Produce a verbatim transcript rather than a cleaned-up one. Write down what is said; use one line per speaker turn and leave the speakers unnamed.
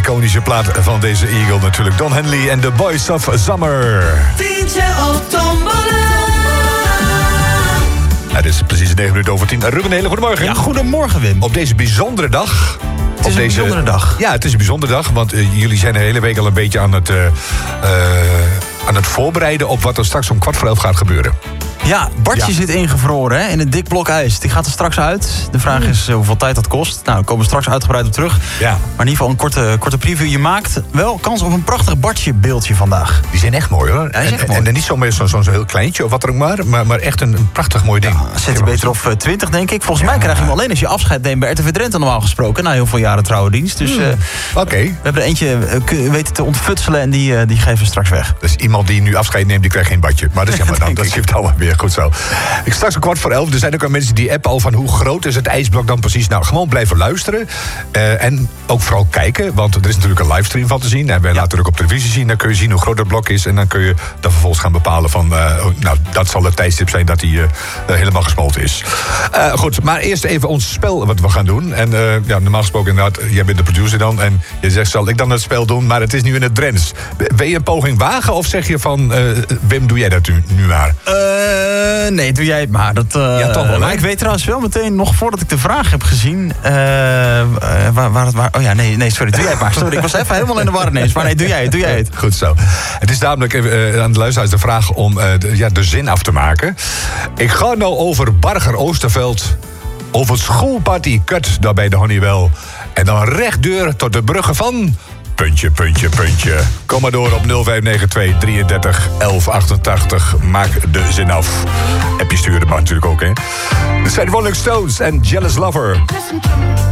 iconische plaat van deze Eagle natuurlijk. Don Henley en The Boys of Summer.
Vind je op tombola?
Het is precies negen minuten over tien. Ruben, een hele goedemorgen.
Ja, goedemorgen, Wim.
Op deze bijzondere dag...
Het is een
deze...
bijzondere dag.
Ja, het is een bijzondere dag, want uh, jullie zijn de hele week al een beetje aan het, uh, uh, aan het voorbereiden op wat er straks om kwart voor elf gaat gebeuren.
Ja, Bartje
Ja.
zit ingevroren hè, in een dik blok ijs. Die gaat er straks uit. De vraag is uh, hoeveel tijd dat kost. Nou, daar komen we straks uitgebreid op terug.
Ja.
Maar in ieder geval een korte, korte preview. Je maakt wel kans op een prachtig Bartje-beeldje vandaag.
Die zijn echt mooi, hoor.
Ja, die is echt
en,
mooi.
en, en niet zo'n zo, zo, zo heel kleintje of wat dan ook maar, maar, maar echt een, een prachtig mooi ding.
Ja, centimeter of twintig, denk ik. Volgens mij krijg je hem alleen als je afscheid neemt bij R T V Drenthe normaal gesproken. Na heel veel jaren trouwe dienst. Dus uh,
Oké. Okay.
we hebben er eentje uh, weten te ontfutselen en die, uh, die geven we straks weg.
Dus iemand die nu afscheid neemt, die krijgt geen badje. Maar dat is jammer dan, dat geeft allemaal weer goed zo. Ik straks een kwart voor elf. Er zijn ook al mensen die appen al van hoe groot is het ijsblok dan precies. Nou, gewoon blijven luisteren. Uh, en ook vooral kijken, want er is natuurlijk een livestream van te zien. En wij
Ja.
laten het ook op televisie zien. Dan kun je zien hoe groot het blok is. En dan kun je dan vervolgens gaan bepalen van... Uh, nou, dat zal het tijdstip zijn dat hij uh, uh, helemaal gesmolten is. Uh, goed, maar eerst even ons spel wat we gaan doen. En uh, ja, normaal gesproken inderdaad, jij bent de producer dan. En je zegt, zal ik dan het spel doen? Maar het is nu in het Drents. Wil je een poging wagen of zeg je van... Uh, Wim, doe jij dat nu, nu maar?
Uh, nee, doe jij het maar. Dat, uh,
Ja, toch wel,
maar
hè?
ik weet trouwens wel meteen, nog voordat ik de vraag heb gezien... Uh, uh, waar, waar, waar, oh ja, nee, nee, sorry, doe jij het maar. Sorry, ik was even helemaal in de war ineens. Maar nee, doe jij het, doe jij het.
Goed zo. Het is namelijk uh, aan de luisteraars de vraag om uh, de, ja, de zin af te maken. Ik ga nou over Barger Oosterveld... over het schoolparty kut daar bij de Honeywell... en dan rechtdeur tot de bruggen van... Puntje, puntje, puntje. Kom maar door op nul vijf negen twee drieëndertig elf achtentachtig. Maak de zin af. Appje sturen mag natuurlijk ook, hè. Dit zijn Rolling Stones en Jealous Lover.